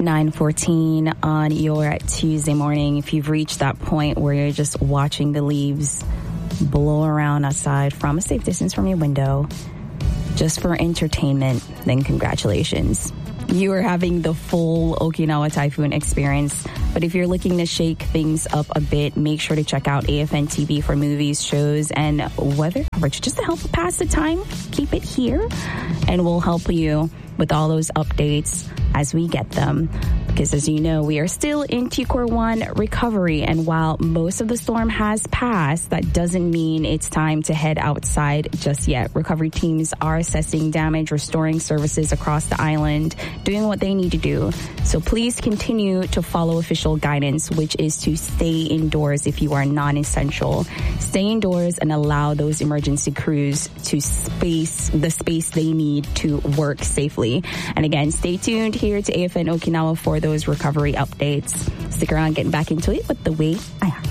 9:14 on your Tuesday morning. If you've reached that point where you're just watching the leaves blow around outside from a safe distance from your window just for entertainment, then congratulations. You are having the full Okinawa typhoon experience. But if you're looking to shake things up a bit, make sure to check out AFN TV for movies, shows, and weather coverage just to help pass the time. Keep it here, and we'll help you with all those updates as we get them. Because as you know, we are still in T-Core 1 recovery. And while most of the storm has passed, that doesn't mean it's time to head outside just yet. Recovery teams are assessing damage, restoring services across the island, doing what they need to do. So please continue to follow official guidance, which is to stay indoors if you are non-essential. Stay indoors and allow those emergency crews to the space they need to work safely. And again, stay tuned here to AFN Okinawa for those recovery updates. Stick around, getting back into it with The Way I Am.